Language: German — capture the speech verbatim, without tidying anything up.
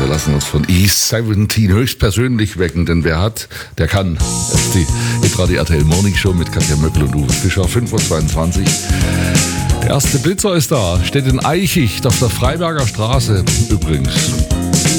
wir lassen uns von E siebzehn höchstpersönlich wecken, denn wer hat, der kann. Das ist die Hitradio R T L Morning Show mit Katja Möckel und Uwe Fischer, fünf Uhr zweiundzwanzig. Der erste Blitzer ist da, steht in Eichicht auf der Freiberger Straße übrigens.